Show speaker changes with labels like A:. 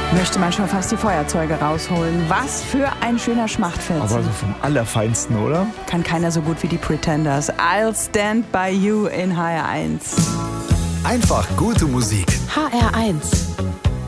A: Möchte man schon fast die Feuerzeuge rausholen. Was für ein schöner Schmachtfilm.
B: Aber so vom Allerfeinsten, oder?
A: Kann keiner so gut wie die Pretenders. I'll Stand By You in HR1.
C: Einfach gute Musik.
D: HR1